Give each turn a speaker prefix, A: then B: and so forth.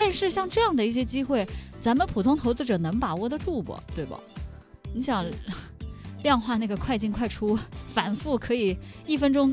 A: 但是像这样的一些机会，咱们普通投资者能把握得住不？对不？你想量化那个快进快出，反复可以1分钟